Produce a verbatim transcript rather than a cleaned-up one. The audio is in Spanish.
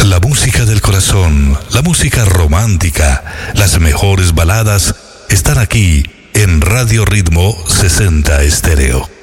La música del corazón, la música romántica, las mejores baladas están aquí en Radio Ritmo sesenta Estéreo.